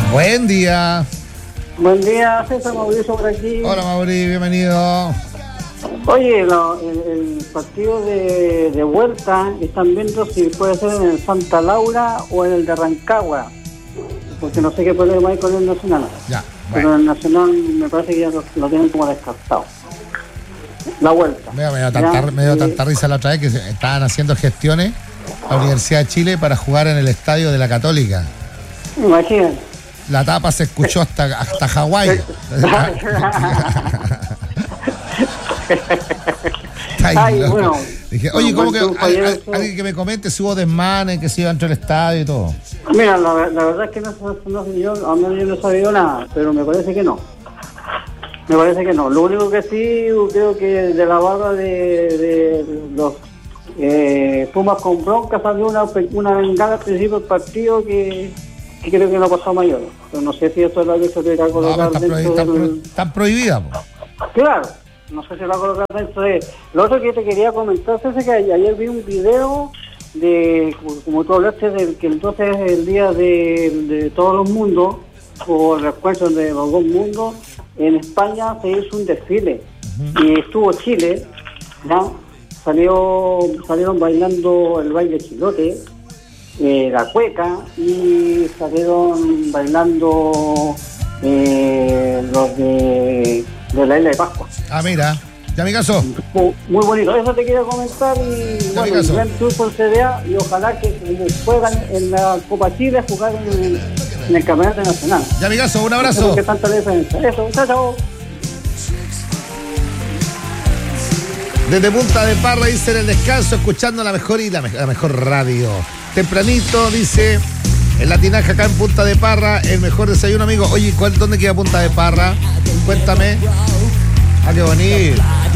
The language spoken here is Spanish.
Buen día. Buen día, César Mauricio por aquí. Hola Mauricio, bienvenido. Oye, el partido de vuelta están viendo si puede ser en el Santa Laura o en el de Rancagua, porque no sé qué problema hay con el Nacional. Ya, pero el Nacional me parece que ya lo tienen como descartado. La vuelta. Me dio tanta risa la otra vez que estaban haciendo gestiones la Universidad de Chile para jugar en el estadio de la Católica. Imagínate. La tapa se escuchó hasta Hawái. Ay, bueno. Dije, oye, ¿cómo que alguien que me comente si hubo desmanes, que se iba dentro del estadio y todo? Mira, la verdad es que yo no he sabido nada, pero me parece que no. Lo único que sí, creo que de la barra de los Pumas con bronca salió una bengala al principio del partido que creo que no pasó a mayor. Pero no sé si eso es lo que se debería colocar Están prohibidas, po. Claro, no sé si lo va a colocar dentro de... Lo otro que te quería comentar es que ayer vi un video de, como tú hablaste, de que entonces es el día de todos los mundos, o el recuerdo de los dos mundos. En España se hizo un desfile y estuvo Chile, ¿no? Salieron bailando el baile chilote, la cueca, y salieron bailando los de la isla de Pascua. Ah, mira, ya mi caso. Muy bonito, eso te quería comentar. Y ya bueno, gran triunfo el CDA, y ojalá que juegan en la Copa Chile, jugar en el Campeonato Nacional. Ya mi caso, un abrazo. ¿Qué tanta diferencia? Eso, chao. Desde Punta de Parra, dice en el descanso, escuchando la mejor radio. Tempranito, dice, en la tinaja acá en Punta de Parra, el mejor desayuno, amigo. Oye, ¿dónde queda Punta de Parra? Cuéntame. Ah, qué bonito.